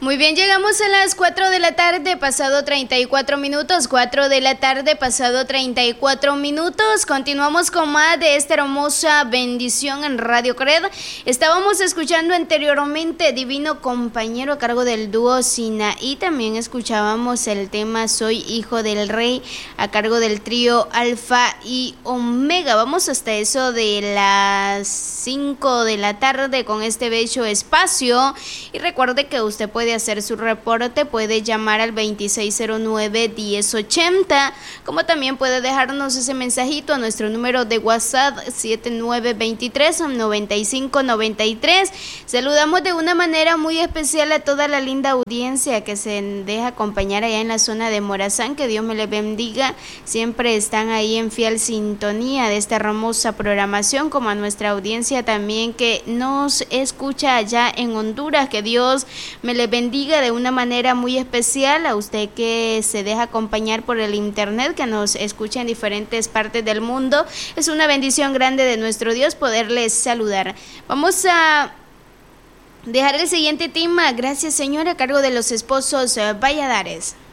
Muy bien, llegamos a las 4 de la tarde, pasado 34 minutos, 4 de la tarde, pasado 34 minutos. Continuamos con más de esta hermosa bendición en Radio Cred. Estábamos escuchando anteriormente Divino Compañero a cargo del dúo Sinaí. También escuchábamos el tema Soy Hijo del Rey a cargo del trío Alfa y Omega. Vamos hasta eso de las 5 de la tarde con este bello espacio. Y recuerde que usted puede hacer su reporte, puede llamar al 2609-1080, como también puede dejarnos ese mensajito a nuestro número de WhatsApp 7923-9593. Saludamos de una manera muy especial a toda la linda audiencia que se deja acompañar allá en la zona de Morazán, que Dios me les bendiga, siempre están ahí en fiel sintonía de esta hermosa programación, como a nuestra audiencia también que nos escucha allá en Honduras, que Dios me les bendiga de una manera muy especial, a usted que se deja acompañar por el internet, que nos escucha en diferentes partes del mundo. Es una bendición grande de nuestro Dios poderles saludar. Vamos a dejar el siguiente tema, Gracias Señor, a cargo de los esposos Valladares.